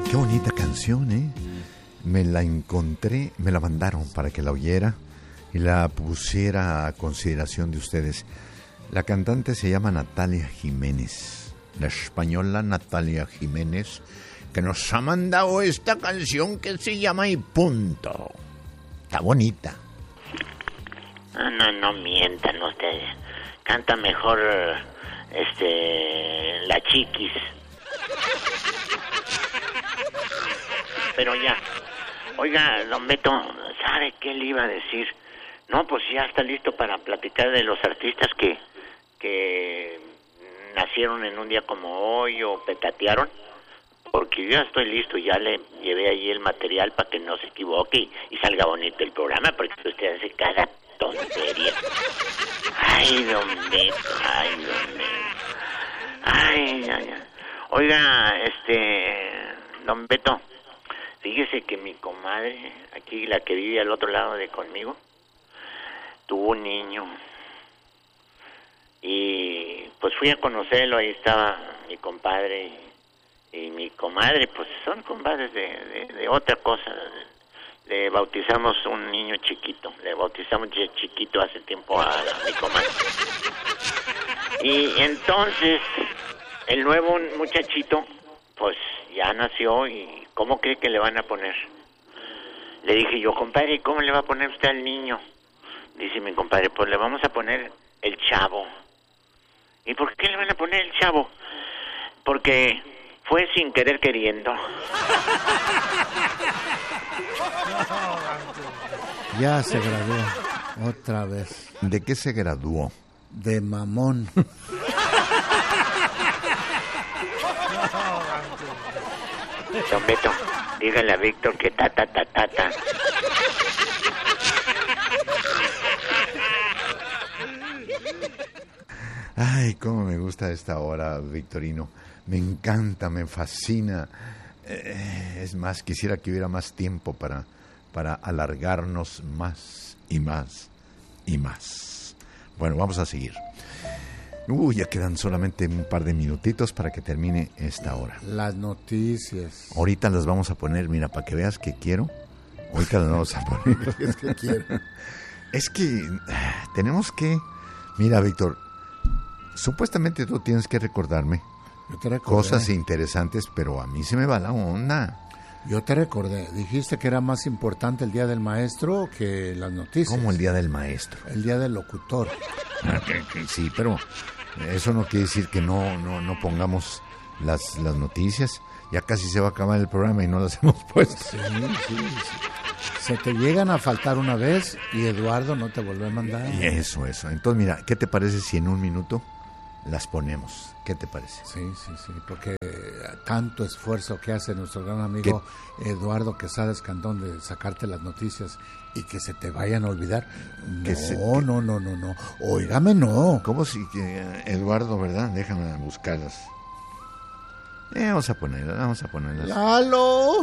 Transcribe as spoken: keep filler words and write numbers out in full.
Qué bonita canción, ¿eh? Me la encontré, me la mandaron para que la oyera y la pusiera a consideración de ustedes. La cantante se llama Natalia Jiménez, la española Natalia Jiménez, que nos ha mandado esta canción que se llama Y Punto. Está bonita. No, no, no mientan ustedes. Canta mejor, este, la Chiquis. Pero ya, oiga, don Beto, ¿sabe qué le iba a decir? No, pues ya está listo para platicar de los artistas que, que nacieron en un día como hoy o petatearon. Porque yo ya estoy listo, ya le llevé ahí el material para que no se equivoque y, y salga bonito el programa, porque usted hace cada tontería. Ay, don Beto, ay, don Beto. Ay, ay, ay. Oiga, este, don Beto, fíjese que mi comadre, aquí la que vive al otro lado de conmigo, tuvo un niño. Y pues fui a conocerlo, ahí estaba mi compadre y... Y mi comadre, pues son compadres de, de, de otra cosa. Le bautizamos un niño chiquito. Le bautizamos ya chiquito hace tiempo a, a mi comadre. Y entonces, el nuevo muchachito, pues ya nació y ¿cómo cree que le van a poner? Le dije yo, compadre, ¿y cómo le va a poner usted al niño? Dice mi compadre, pues le vamos a poner el Chavo. ¿Y por qué le van a poner el Chavo? Porque... fue sin querer queriendo. Ya se graduó otra vez. ¿De qué se graduó? De mamón. Don Beto, dígale a Víctor que ta ta ta ta ta. Ay, cómo me gusta esta hora, Victorino. Me encanta, me fascina. Eh, es más, quisiera que hubiera más tiempo para, para alargarnos más y más y más. Bueno, vamos a seguir. Uy, ya quedan solamente un par de minutitos para que termine esta hora. Las noticias. Ahorita las vamos a poner, mira, para que veas que quiero. Ahorita las vamos a poner. Es que quiero. Es que tenemos que... Mira, Víctor, supuestamente tú tienes que recordarme Yo te recordé. cosas interesantes, pero a mí se me va la onda. Yo te recordé. Dijiste que era más importante el Día del Maestro que las noticias. Como el Día del Maestro. El Día del Locutor. Sí, pero eso no quiere decir que no, no, no pongamos las, las noticias. Ya casi se va a acabar el programa y no las hemos puesto. Sí, sí, sí. Se te llegan a faltar una vez y Eduardo no te vuelve a mandar. Y eso, eso. Entonces, mira, ¿qué te parece si en un minuto las ponemos? ¿Qué te parece? Sí, sí, sí, porque tanto esfuerzo que hace nuestro gran amigo ¿Qué? Eduardo Quesada Escandón de sacarte las noticias y que se te vayan a olvidar. No, se, no, no, no, no, no. Óigame, no. ¿Cómo si que Eduardo, verdad? Déjame buscarlas. Eh, vamos a ponerlas, vamos a ponerlas. ¡Lalo!